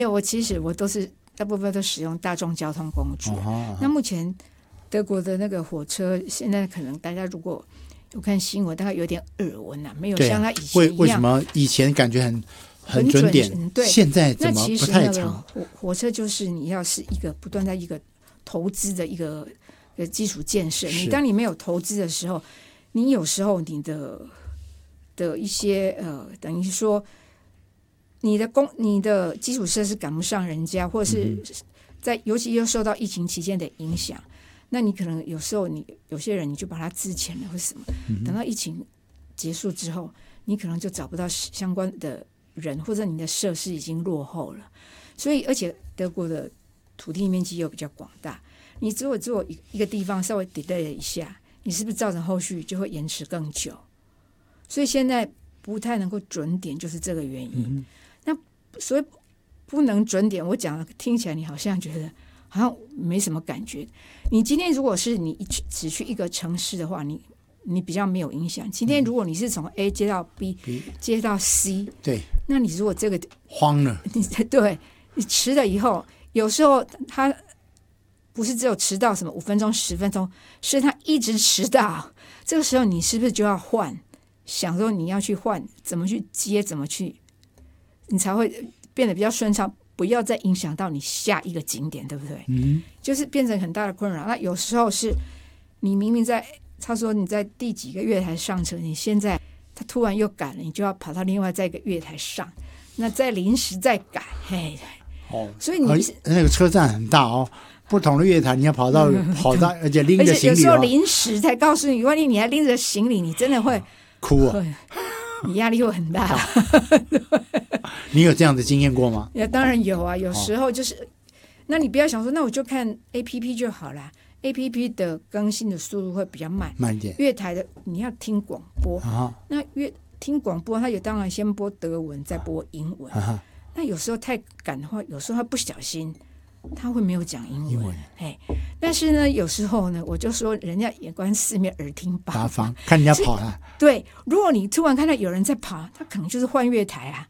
其实我大部分都使用大众交通工具。那目前德国的那个火车，现在可能大家如果有看新闻，大概有点耳闻没有像他以前一样。 为什么以前感觉很准点？ 对， 现在怎么不太长？ 火车就是你要是一个不断在一个投资的一个基础建设，当你没有投资的时候，你有时候你的一些等于说你的基础设施赶不上人家，或者是尤其又受到疫情期间的影响，那你可能有时候有些人你就把它资遣了或什么，等到疫情结束之后，你可能就找不到相关的人，或者你的设施已经落后了。所以而且德国的土地面积又比较广大，你如果做一个地方稍微 delay 了一下，你是不是造成后续就会延迟更久？所以现在不太能够准点，就是这个原因。那所以不能准点，我讲听起来你好像觉得好像没什么感觉。你今天如果是你只去一个城市的话，你比较没有影响。今天如果你是从 A 接到 B 接到 C， 对， 那你如果这个慌了， 对，你迟了以后，有时候他不是只有迟到什么5分钟10分钟，是他一直迟到。这个时候你是不是就要换？想说你要去换，怎么去接，怎么去，你才会变得比较顺畅，不要再影响到你下一个景点，对不对？就是变成很大的困扰。那有时候是你明明他说你在第几个月台上车，你现在他突然又改了，你就要跑到另外在一个月台上，那再临时再改，所以你那个车站很大哦。不同的月台，你要跑到，而且拎着行李， 有时候临时才告诉你，万一你还拎着行李，你真的会哭你压力会很大。 你有这样的经验过吗？ 当然有啊，有时候就是，那你不要想说，那我就看 APP 就好啦。APP 的更新的速度会比较慢一点。 月台的你要听广播，那听广播，它有当然先播德文，再播英文。那有时候太赶的话，有时候他不小心。他会没有讲英文，但是呢，有时候呢，我就说人家眼观四面，耳听八方， 看人家跑啊。 对，如果你突然看到有人在跑，他可能就是换月台啊。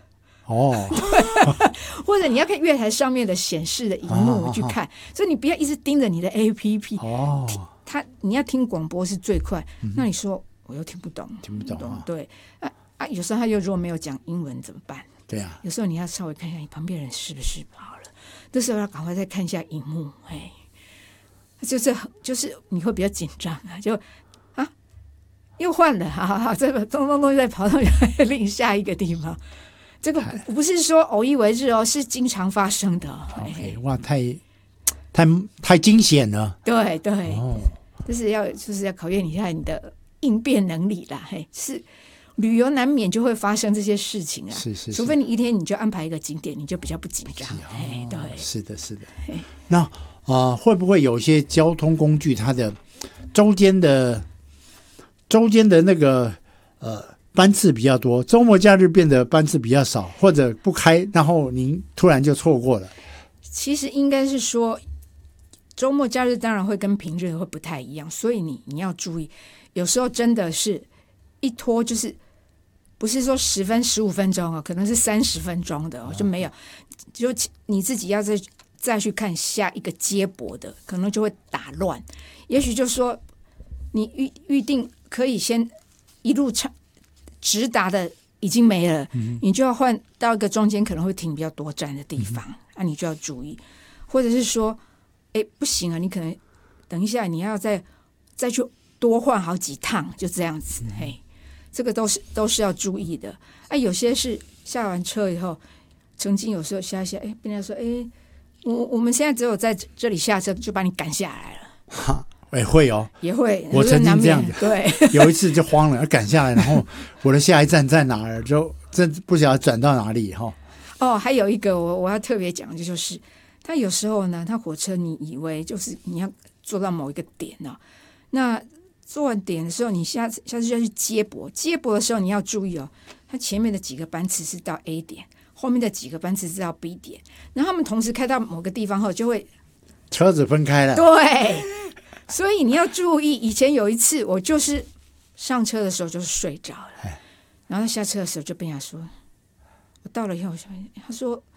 或者你要看月台上面的显示的荧幕去看，所以你不要一直盯着你的 APP。你要听广播是最快。那你说我又听不懂，对有时候他又如果没有讲英文怎么办？ 对啊， 有时候你要稍微看一下你旁边人是不是跑了。这时候要赶快再看一下荧幕，就是你会比较紧张又换了，这个咚咚咚再跑到另下一个地方，这个不是说偶一为日是经常发生的。 哇，太惊险了。 对，就是要考验一下你的应变能力啦。是。旅游难免就会发生这些事情啊， 是除非你一天你就安排一个景点，你就比较不紧张。对， 是的。那会不会有些交通工具它的周间的那个班次比较多，周末假日变得班次比较少，或者不开，然后您突然就错过了？ 其实应该是说，周末假日当然会跟平日会不太一样，所以你要注意，有时候真的是一拖就是不是说10分15分钟可能是30分钟的就没有，就你自己要再去看下一个接驳的，可能就会打乱。也许就说你预定可以先一路直达的已经没了，你就要换到一个中间可能会停比较多站的地方，你就要注意。或者是说不行啊，你可能等一下你要再去多换好几趟，就这样子。这个都是要注意的。有些是下完车以后，曾经有时候下一下，别人说，我们现在只有在这里下车，就把你赶下来了。 会哦， 也会， 我曾经这样子。 对， 有一次就慌了，赶下来，然后我的下一站在哪儿，就真不晓得转到哪里还有一个我要特别讲的就是，他有时候呢，他火车你以为就是你要坐到某一个点那做完点的时候，你下次就要去接驳的时候你要注意它前面的几个班次是到 A 点，后面的几个班次是到 B 点，然后他们同时开到某个地方后就会车子分开了。 对，所以你要注意。以前有一次我就是上车的时候就是睡着了，然后下车的时候就跟他说，我到了以后他说